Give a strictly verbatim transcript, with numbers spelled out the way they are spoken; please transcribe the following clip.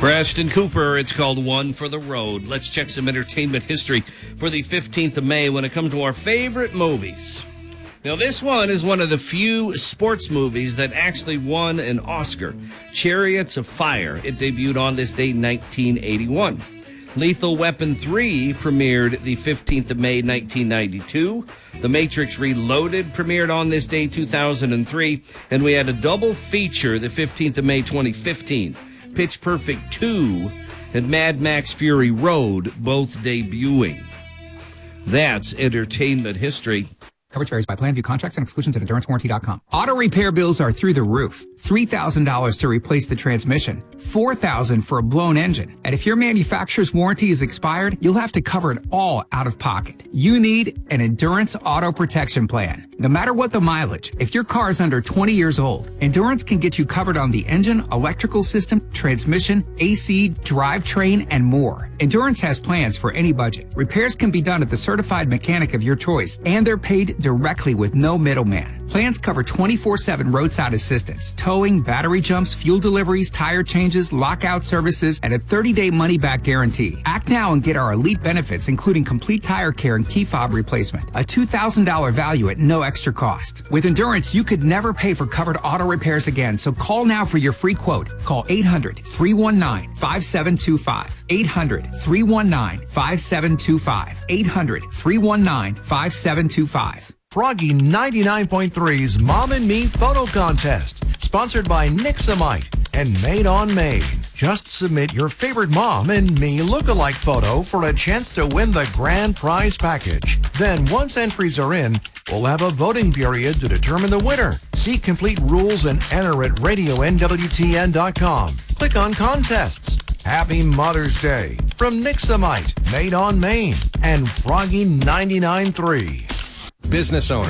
Preston Cooper, it's called One for the Road. Let's check some entertainment history for the fifteenth of May when it comes to our favorite movies. Now, this one is one of the few sports movies that actually won an Oscar. Chariots of Fire. It debuted on this date in nineteen eighty-one. Lethal Weapon three premiered the fifteenth of May, nineteen ninety-two. The Matrix Reloaded premiered on this day, two thousand three. And we had a double feature the fifteenth of May, twenty fifteen. Pitch Perfect two and Mad Max Fury Road both debuting. That's entertainment history. Coverage varies by plan. View contracts and exclusions at endurance warranty dot com. Auto repair bills are through the roof. three thousand dollars to replace the transmission. four thousand dollars for a blown engine. And if your manufacturer's warranty is expired, you'll have to cover it all out of pocket. You need an Endurance Auto Protection Plan. No matter what the mileage, if your car is under twenty years old, Endurance can get you covered on the engine, electrical system, transmission, A C, drivetrain, and more. Endurance has plans for any budget. Repairs can be done at the certified mechanic of your choice, and they're paid directly with no middleman. Plans cover twenty-four seven roadside assistance, towing, battery jumps, fuel deliveries, tire changes, lockout services, and a thirty-day money-back guarantee. Act now and get our elite benefits, including complete tire care and key fob replacement. A two thousand dollars value at no extra cost. With Endurance, you could never pay for covered auto repairs again, so call now for your free quote. Call eight hundred, three one nine, five seven two five. eight hundred, three one nine, five seven two five. eight hundred, three one nine, five seven two five. Froggy ninety-nine point three's Mom and Me Photo Contest, sponsored by Nixamite and Made on Maine. Just submit your favorite Mom and Me look-alike photo for a chance to win the grand prize package. Then, once entries are in, we'll have a voting period to determine the winner. See complete rules and enter at radio N W T N dot com. Click on Contests. Happy Mother's Day from Nixamite, Made on Maine, and Froggy ninety-nine point three. Business owner,